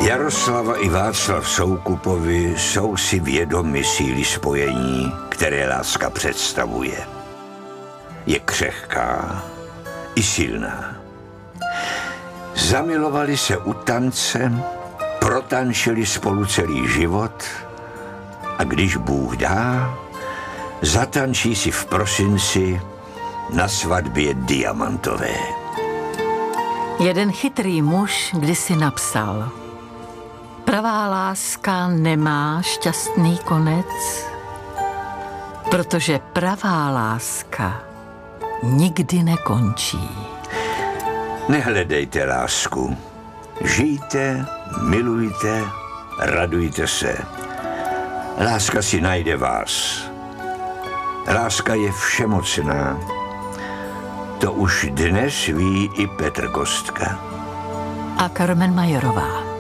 Jaroslava i Václav Soukupovi jsou si vědomi síly spojení, které láska představuje. Je křehká i silná. Zamilovali se u tance, protančili spolu celý život a když Bůh dá, zatančí si v prosinci na svatbě diamantové. Jeden chytrý muž kdysi napsal: pravá láska nemá šťastný konec, protože pravá láska nikdy nekončí. Nehledejte lásku. Žijte, milujte, radujte se. Láska si najde vás. Láska je všemocná. To už dnes ví i Petr Kostka. A Carmen Majorová.